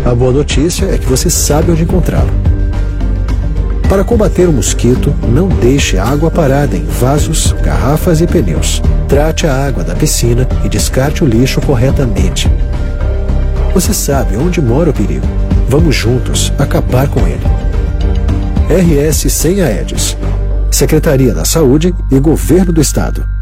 A boa notícia é que você sabe onde encontrá-lo. Para combater o mosquito, não deixe água parada em vasos, garrafas e pneus. Trate a água da piscina e descarte o lixo corretamente. Você sabe onde mora o perigo. Vamos juntos acabar com ele. RS sem Aedes. Secretaria da Saúde e Governo do Estado.